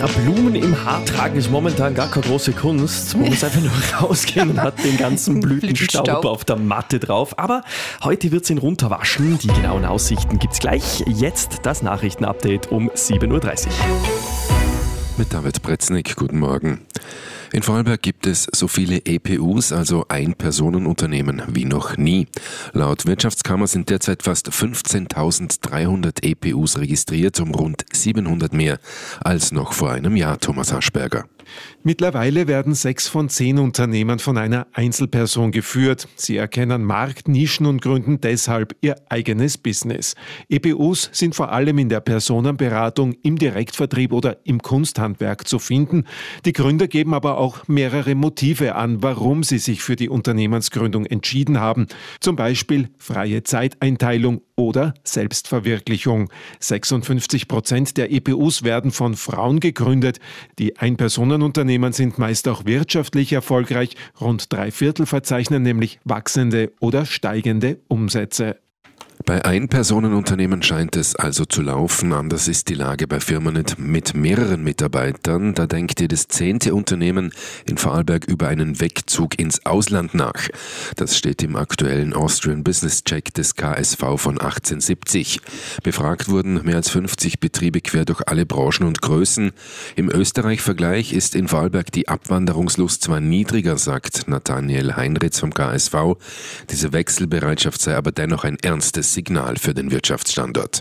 Blumen im Haar tragen ist momentan gar keine große Kunst. Man muss einfach nur rausgehen und hat den ganzen Blütenstaub auf der Matte drauf. Aber heute wird es ihn runterwaschen. Die genauen Aussichten gibt's gleich. Jetzt das Nachrichtenupdate um 7.30 Uhr. Mit David Bretznik, guten Morgen. In Vorarlberg gibt es so viele EPUs, also Ein-Personen-Unternehmen, wie noch nie. Laut Wirtschaftskammer sind derzeit fast 15.300 EPUs registriert, um rund 700 mehr als noch vor einem Jahr, Thomas Haschberger. Mittlerweile werden 6 von 10 Unternehmen von einer Einzelperson geführt. Sie erkennen Marktnischen und gründen deshalb ihr eigenes Business. EPUs sind vor allem in der Personenberatung, im Direktvertrieb oder im Kunsthandwerk zu finden. Die Gründer geben aber auch mehrere Motive an, warum sie sich für die Unternehmensgründung entschieden haben. Zum Beispiel freie Zeiteinteilung oder Selbstverwirklichung. 56% der EPUs werden von Frauen gegründet. Die Ein-Personen-Unternehmen sind meist auch wirtschaftlich erfolgreich. Rund 3/4 verzeichnen nämlich wachsende oder steigende Umsätze. Bei Ein-Personen-Unternehmen scheint es also zu laufen. Anders ist die Lage bei Firmen mit mehreren Mitarbeitern. Da denkt jedes 10. Unternehmen in Vorarlberg über einen Wegzug ins Ausland nach. Das steht im aktuellen Austrian Business Check des KSV von 1870. Befragt wurden mehr als 50 Betriebe quer durch alle Branchen und Größen. Im Österreich-Vergleich ist in Vorarlberg die Abwanderungslust zwar niedriger, sagt Nathaniel Heinrichs vom KSV. Diese Wechselbereitschaft sei aber dennoch ein ernstes Signal für den Wirtschaftsstandort.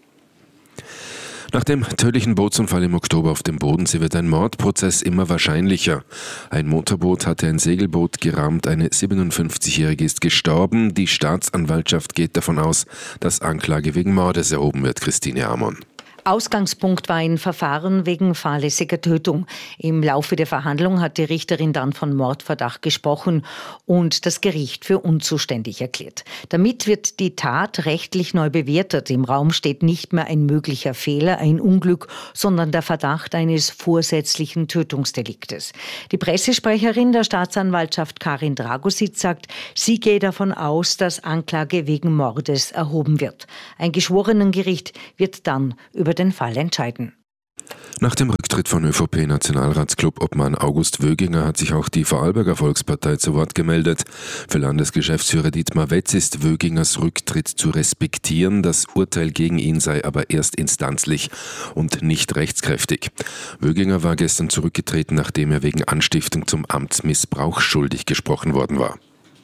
Nach dem tödlichen Bootsunfall im Oktober auf dem Bodensee wird ein Mordprozess immer wahrscheinlicher. Ein Motorboot hatte ein Segelboot gerammt, eine 57-Jährige ist gestorben. Die Staatsanwaltschaft geht davon aus, dass Anklage wegen Mordes erhoben wird. Christine Amon. Ausgangspunkt war ein Verfahren wegen fahrlässiger Tötung. Im Laufe der Verhandlung hat die Richterin dann von Mordverdacht gesprochen und das Gericht für unzuständig erklärt. Damit wird die Tat rechtlich neu bewertet. Im Raum steht nicht mehr ein möglicher Fehler, ein Unglück, sondern der Verdacht eines vorsätzlichen Tötungsdeliktes. Die Pressesprecherin der Staatsanwaltschaft Karin Dragositz sagt, sie gehe davon aus, dass Anklage wegen Mordes erhoben wird. Ein Geschworenengericht wird dann über den Fall entscheiden. Nach dem Rücktritt von ÖVP-Nationalratsclub-Obmann August Wöginger hat sich auch die Vorarlberger Volkspartei zu Wort gemeldet. Für Landesgeschäftsführer Dietmar Wetz ist Wögingers Rücktritt zu respektieren. Das Urteil gegen ihn sei aber erstinstanzlich und nicht rechtskräftig. Wöginger war gestern zurückgetreten, nachdem er wegen Anstiftung zum Amtsmissbrauch schuldig gesprochen worden war.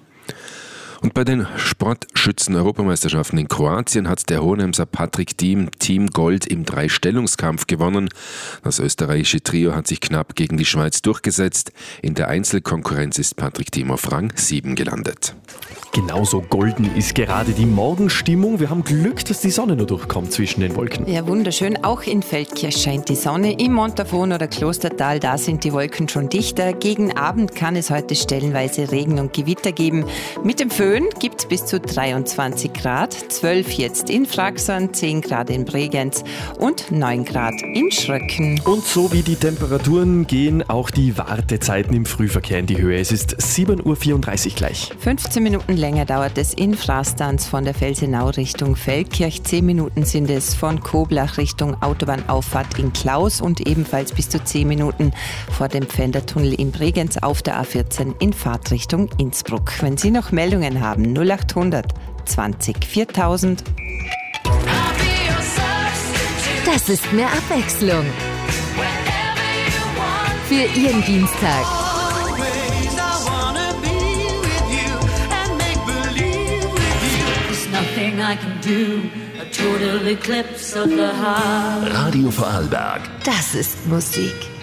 Und bei den Sportschützen-Europameisterschaften in Kroatien hat der Hohenemser Patrick Thiem Team Gold im Dreistellungskampf gewonnen. Das österreichische Trio hat sich knapp gegen die Schweiz durchgesetzt. In der Einzelkonkurrenz ist Patrick Thiem auf Rang 7 gelandet. Genauso golden ist gerade die Morgenstimmung. Wir haben Glück, dass die Sonne nur durchkommt zwischen den Wolken. Ja, wunderschön. Auch in Feldkirch scheint die Sonne. Im Montafon oder Klostertal, da sind die Wolken schon dichter. Gegen Abend kann es heute stellenweise Regen und Gewitter geben. Mit dem Föhn gibt es bis zu 23 Grad. 12 jetzt in Fraxern, 10 Grad in Bregenz und 9 Grad in Schröcken. Und so wie die Temperaturen gehen auch die Wartezeiten im Frühverkehr in die Höhe. Es ist 7.34 Uhr gleich. 15 Minuten länger dauert es in Frastanz von der Felsenau Richtung Feldkirch. 10 Minuten sind es von Koblach Richtung Autobahnauffahrt in Klaus und ebenfalls bis zu 10 Minuten vor dem Pfändertunnel in Bregenz auf der A14 in Fahrtrichtung Innsbruck. Wenn Sie noch Meldungen haben, 0800 20 4000. Das ist mehr Abwechslung für Ihren Dienstag. Radio Vorarlberg. Das ist Musik.